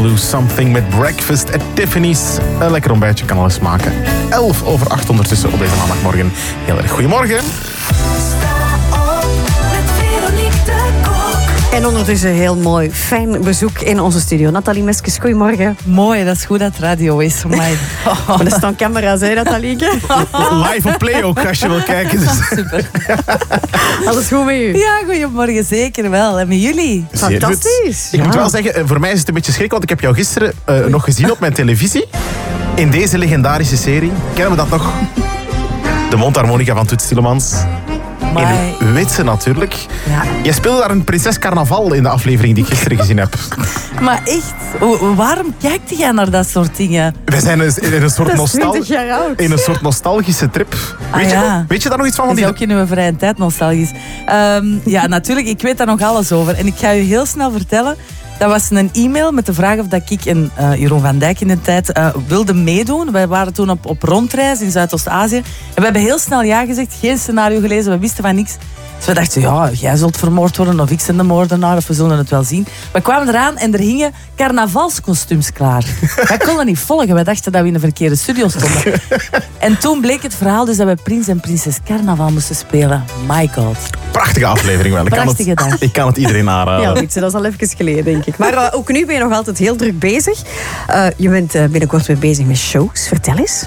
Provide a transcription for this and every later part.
Lose Something met Breakfast at Tiffany's. Een lekker ontbijtje kan alles maken. 7:11 ondertussen op deze maandagmorgen. Heel erg goedemorgen. En ondertussen heel mooi, fijn bezoek in onze studio. Nathalie Meskes, goedemorgen. Mooi, dat is goed dat het radio is voor mij. Maar er staan camera's, hè, Nathalieke? Live op Play ook, als je wil kijken. Dus. Super. Alles goed met u? Ja, goedemorgen, zeker wel. En met jullie? Fantastisch. Ik moet wel zeggen, voor mij is het een beetje schrik, want ik heb jou gisteren nog gezien op mijn televisie. In deze legendarische serie. Kennen we dat nog? De mondharmonica van Toets Tielemans. In Witse natuurlijk. Ja. Jij speelde daar een prinses carnaval in de aflevering die ik gisteren gezien heb. Maar echt, waarom kijkt jij naar dat soort dingen? We zijn in een soort, 20 jaar oud. In een soort nostalgische trip. Weet je daar nog iets van? Dat is ook in uw vrije tijd nostalgisch. Ja, natuurlijk, ik weet daar nog alles over. En ik ga u heel snel vertellen. Dat was een e-mail met de vraag of dat ik en Jeroen van Dijk in de tijd wilden meedoen. Wij waren toen op rondreis in Zuidoost-Azië. En we hebben heel snel ja gezegd, geen scenario gelezen, we wisten van niks. Dus we dachten, ja, jij zult vermoord worden of ik ben de moordenaar, of we zullen het wel zien. We kwamen eraan en er hingen carnavalskostuums klaar. Wij konden niet volgen, wij dachten dat we in de verkeerde studio stonden. En toen bleek het verhaal dus dat we prins en prinses carnaval moesten spelen. My god. Prachtige aflevering wel. Ik kan het iedereen aanraden. Ja, dat is al even geleden, denk ik. Maar ook nu ben je nog altijd heel druk bezig. Je bent binnenkort weer bezig met shows. Vertel eens.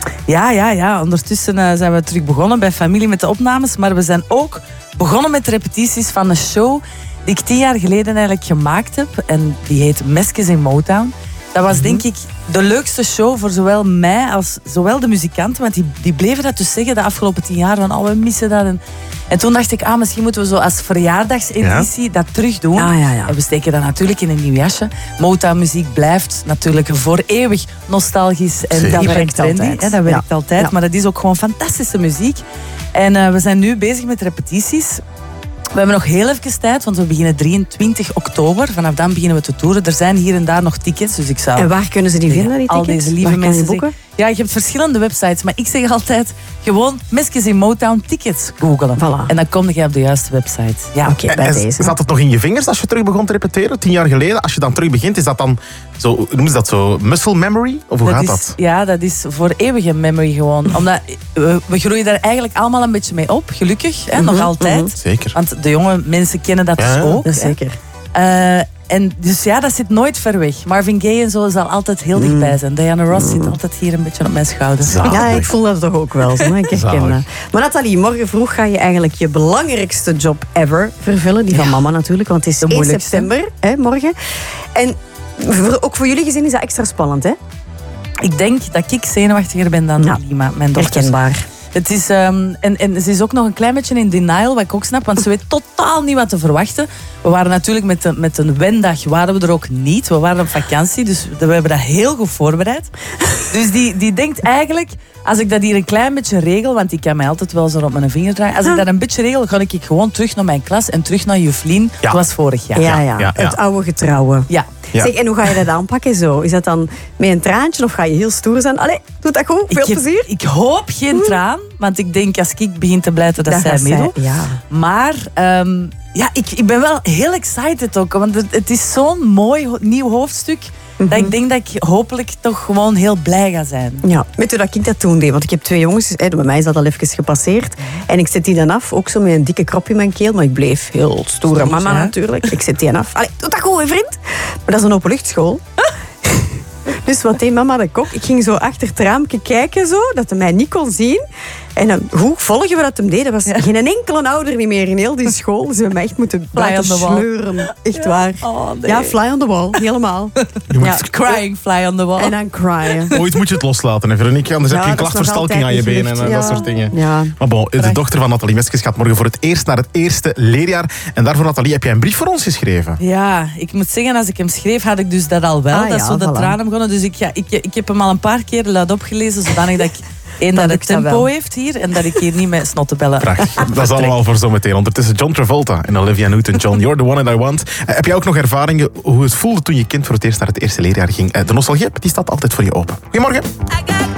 Ja. Ondertussen zijn we terug begonnen bij familie met de opnames. Maar we zijn ook begonnen met de repetities van een show die ik 10 jaar geleden eigenlijk gemaakt heb. En die heet Meskes in Motown. Dat was denk ik de leukste show voor zowel mij als zowel de muzikanten. Want die bleven dat dus zeggen de afgelopen 10 jaar. Van, we missen dat. En toen dacht ik, misschien moeten we zo als verjaardagseditie dat terug doen. Ja. En we steken dat natuurlijk in een nieuw jasje. Motown-muziek blijft natuurlijk voor eeuwig nostalgisch en dat hip en werkt trendy. altijd. Dat werkt altijd, maar dat is ook gewoon fantastische muziek. En we zijn nu bezig met repetities. We hebben nog heel even tijd, want we beginnen 23 oktober. Vanaf dan beginnen we te toeren. Er zijn hier en daar nog tickets, dus ik zou... En waar kunnen ze die vinden, die tickets? Al deze lieve mensen boeken? Ja, je hebt verschillende websites, maar ik zeg altijd gewoon Meskes in Motown tickets googelen. Voilà. En dan kom je op de juiste website. Ja. Oké, bij deze. Zat het nog in je vingers als je terug begon te repeteren, 10 jaar geleden? Als je dan terug begint, is dat dan zo, noemen ze dat zo, muscle memory? Of hoe gaat dat? Ja, dat is voor eeuwige memory gewoon. Omdat we groeien daar eigenlijk allemaal een beetje mee op, gelukkig. Hè, nog altijd. Zeker. Want de jonge mensen kennen dat dus ook. Dat zeker. En dus ja, dat zit nooit ver weg. Marvin Gaye en zo zal altijd heel dichtbij zijn. Diana Ross zit altijd hier een beetje op mijn schouder. Zalig. Ja, ik voel dat toch ook wel. Zo, ik herken dat. Maar Nathalie, morgen vroeg ga je eigenlijk je belangrijkste job ever vervullen. Die van mama natuurlijk, want het is 1 september, hè, morgen. En ook voor jullie gezin is dat extra spannend, hè? Ik denk dat ik zenuwachtiger ben dan Lima, mijn dochter. Herkenbaar. Het is, en ze is ook nog een klein beetje in denial, wat ik ook snap, want ze weet totaal niet wat te verwachten. We waren natuurlijk met een wendag, waren we er ook niet. We waren op vakantie, dus we hebben dat heel goed voorbereid. Dus die denkt eigenlijk, als ik dat hier een klein beetje regel, want die kan mij altijd wel zo op mijn vinger draaien. Als ik dat een beetje regel, ga ik gewoon terug naar mijn klas en terug naar juf Lien, zoals vorig jaar. Ja. Het oude getrouwe. Ja. Zeg, en hoe ga je dat aanpakken zo? Is dat dan met een traantje of ga je heel stoer zijn? Allee, doe dat goed. Veel plezier. Ik hoop geen traan, want ik denk als ik begin te blijten dat zij meedoet. Ja. Maar ik ben wel heel excited ook, want het is zo'n mooi nieuw hoofdstuk. Dat ik denk dat ik hopelijk toch gewoon heel blij ga zijn. Ja, weet je dat ik dat toen deed? Want ik heb 2 jongens, bij mij is dat al even gepasseerd. En ik zet die dan af, ook zo met een dikke krop in mijn keel. Maar ik bleef heel stoere mama natuurlijk. Ik zet die af. Allee, doe dat goed, hè, vriend. Maar dat is een openluchtschool. Dus wat deed mama de kok? Ik ging zo achter het raampje kijken, zo, dat hij mij niet kon zien. En dan, hoe volgen we dat hem deed? Er was geen enkele ouder niet meer in heel die school. Dus we hebben echt moeten laten sleuren. Echt waar. Oh, nee. Ja, fly on the wall. Helemaal. Crying fly on the wall. En dan cryen. Ooit moet je het loslaten, hè, Veronique. Anders heb je een klachtverstalking aan je benen en dat soort dingen. Ja. Maar bon, de dochter van Nathalie Meskes gaat morgen voor het eerst naar het eerste leerjaar. En daarvoor, Nathalie, heb jij een brief voor ons geschreven? Ja, ik moet zeggen, als ik hem schreef, had ik dus dat al wel. Dat is zo de tranen begonnen. Dus ik heb hem al een paar keer luid opgelezen, zodanig dat ik dat het tempo heeft hier en dat ik hier niet met snottenbellen... Prachtig. Dat is allemaal voor zometeen. Ondertussen John Travolta en Olivia Newton-John. You're the one that I want. Heb jij ook nog ervaringen hoe het voelde toen je kind voor het eerst naar het eerste leerjaar ging? De nostalgie, die staat altijd voor je open. Goedemorgen.